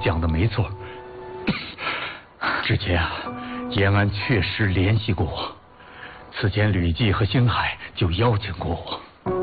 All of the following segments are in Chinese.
讲的没错。之前啊，延安确实联系过我，此前吕季和星海就邀请过我。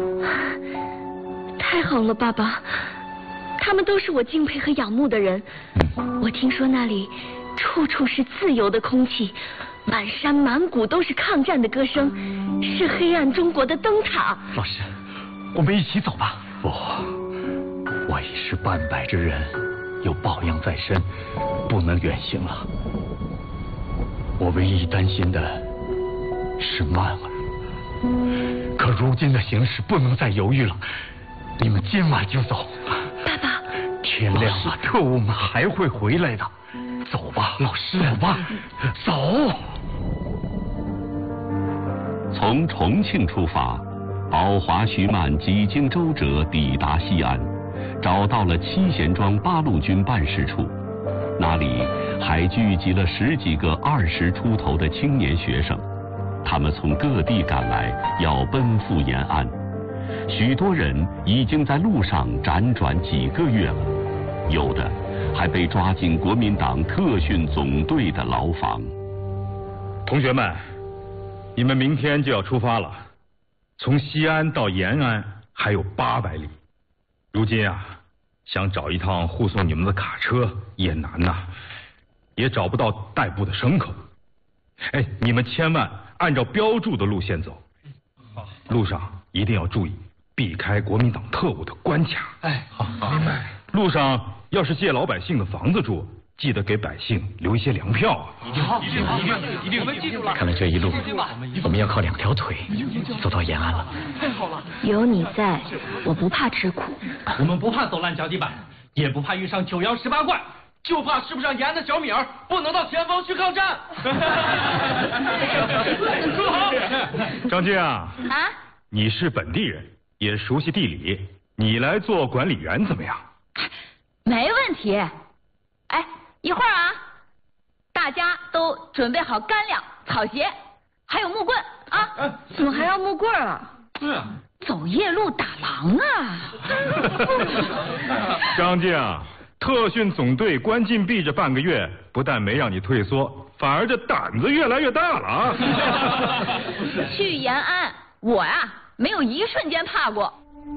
太好了，爸爸，他们都是我敬佩和仰慕的人。我听说那里处处是自由的空气，满山满谷都是抗战的歌声，是黑暗中国的灯塔。 老师，我们一起走吧。不，我已是半百之人，有抱恙在身，不能远行了。我唯一担心的是曼儿，可如今的形势不能再犹豫了，你们今晚就走。 爸爸， 天亮了，特务们还会回来的。走吧，老师，走吧，走。 从重庆出发，宝华徐曼几经周折抵达西安，找到了七贤庄八路军办事处。那里还聚集了10几个20出头的青年学生，他们从各地赶来，要奔赴延安。许多人已经在路上辗转几个月了，有的还被抓进国民党特训总队的牢房。 同学们，你们明天就要出发了，从西安到延安还有800里。如今啊，想找一趟护送你们的卡车也难呐，也找不到代步的牲口。哎，你们千万按照标注的路线走，路上一定要注意避开国民党特务的关卡。 哎，好，明白。 路上要是借老百姓的房子住，记得给百姓留一些粮票啊。 一定，我们记住了。 看来这一路我们要靠2条腿走到延安了。 太好了， 有你在，我不怕吃苦。 我们不怕走烂脚底板，也不怕遇上9阳18怪，就怕吃不上延安的小米儿，不能到前方去抗战。说好。 张静啊，你是本地人，也熟悉地理，你来做管理员怎么样？ 没问题。哎，一会儿啊，大家都准备好干粮、草鞋，还有木棍啊。 怎么还要木棍啊？ 对啊， 走夜路打狼啊。 张静，特训总队关禁闭这半个月，不但没让你退缩，反而这胆子越来越大了啊。 去延安，我呀没有一瞬间怕过。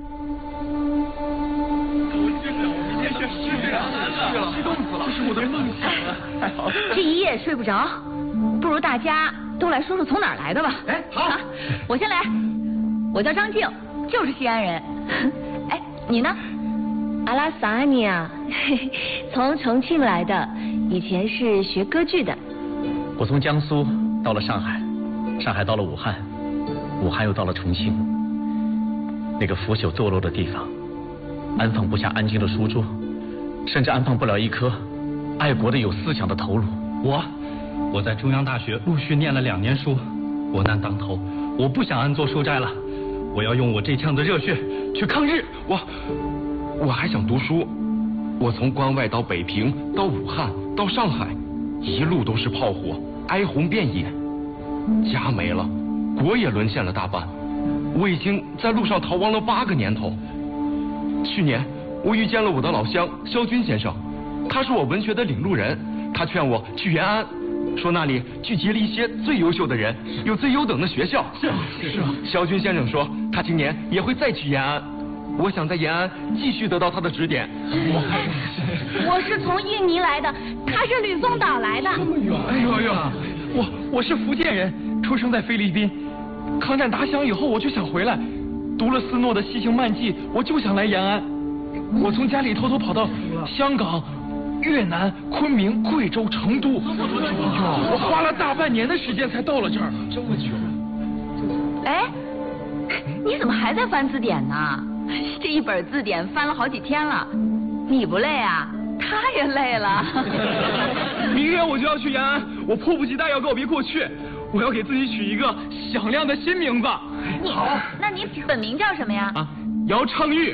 激动死了，这是我的梦想啊！太好了， 这一夜睡不着，不如大家都来说说从哪儿来的吧。 哎，好， 我先来，我叫张静，就是西安人。哎，你呢？ 阿拉萨安尼啊，从重庆来的，以前是学歌剧的。 我从江苏到了上海，上海到了武汉，武汉又到了重庆。那个腐朽堕落的地方，安放不下安静的书桌，甚至安放不了一颗爱国的有思想的头颅。 我在中央大学陆续念了2年书，国难当头，我不想安坐书斋了，我要用我这腔的热血去抗日。 我还想读书，我从关外到北平，到武汉，到上海，一路都是炮火，哀鸿遍野，家没了，国也沦陷了大半，我已经在路上逃亡了8个年头。去年我遇见了我的老乡萧军先生，他是我文学的领路人，他劝我去延安，说那里聚集了一些最优秀的人，有最优等的学校。是啊。萧军先生说他今年也会再去延安，我想在延安继续得到他的指点。 我是从印尼来的，他是吕宋岛来的。 哎呦，我是福建人，出生在菲律宾。抗战打响以后，我就想回来，读了斯诺的《西行漫记》，我就想来延安。我从家里偷偷跑到香港、越南、昆明、贵州、成都，我花了大半年的时间才到了这儿。这么久？ 哎，你怎么还在翻字典呢？这一本字典翻了好几天了，你不累啊？他也累了。 明天我就要去延安，我迫不及待要告别过去，我要给自己取一个响亮的新名字。 好，那你本名叫什么呀？ 姚昌钰。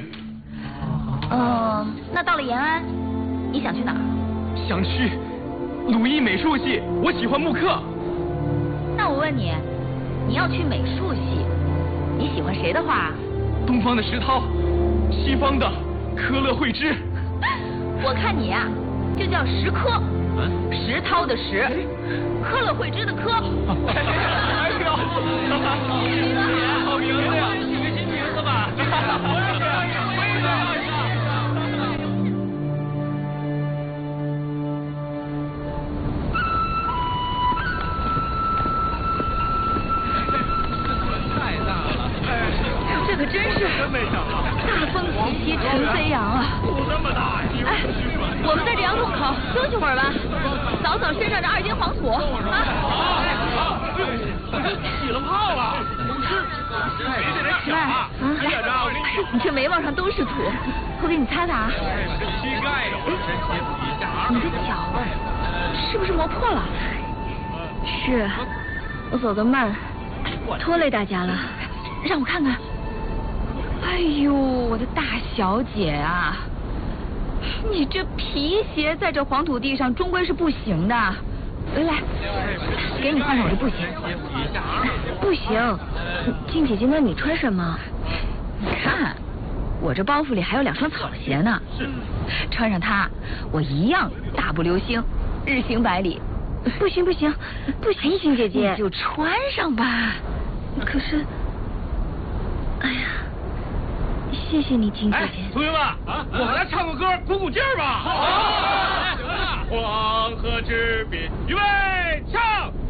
那到了延安，你想去哪儿？ 想去鲁艺美术系，我喜欢木刻。 那我问你，你要去美术系，你喜欢谁的画？ 东方的石涛，西方的科勒惠芝。 我看你呀， 就叫石科，石涛的石，科了慧芝的科。 哎呦，好名字呀，取个新名字吧。 这可真是大风习习，尘飞扬啊！ 这么大呀！ 哎，我们在这杨洞口休息会儿吧，扫扫身上这2斤黄土啊！ 起了泡了！ 起来啊！你这眉毛上都是土，我给你擦擦啊！ 膝盖有你的脚是不是磨破了？ 是，我走得慢，拖累大家了。 让我看看。哎呦，我的大小姐啊，你这皮鞋在这黄土地上终归是不行的。来，给你换上我这布鞋。 不行，静姐姐，那你穿什么？ 你看，我这包袱里还有2双草鞋呢。穿上它，我一样大步流星，日行百里。 不行，静姐姐， 你就穿上吧。 可是，哎呀，谢谢你，静姐姐。 同学们，我们来唱个歌，鼓劲儿吧。好，黄河之滨，预备。